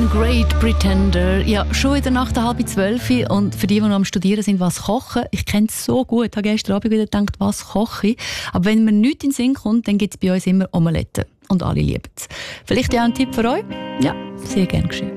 Great Pretender. Ja, schon wieder nach der 11:30 und für die, die noch am Studieren sind, was kochen. Ich kenne es so gut. Ich habe gestern Abend wieder gedacht, was koche ich. Aber wenn mir nichts in den Sinn kommt, dann gibt es bei uns immer Omeletten. Und alle lieben es. Vielleicht ja ein Tipp für euch? Ja, sehr gerne geschehen.